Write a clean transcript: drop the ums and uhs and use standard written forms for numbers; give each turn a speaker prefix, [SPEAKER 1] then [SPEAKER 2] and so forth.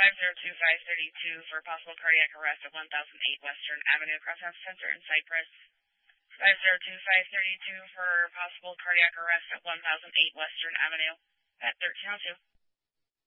[SPEAKER 1] 502-532 for possible cardiac arrest at 1008 Western Avenue, Crosshouse Center in Cypress. 502-532 for possible cardiac arrest at 1008 Western Avenue at 1302.